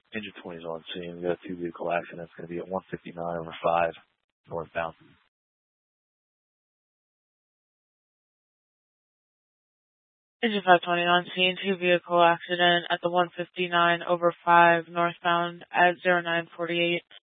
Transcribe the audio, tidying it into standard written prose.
Engine 20 is on scene. We got a two-vehicle accident. It's going to be at 159/5 northbound. Engine 520 on scene, two-vehicle accident at the 159/5 northbound at 0948.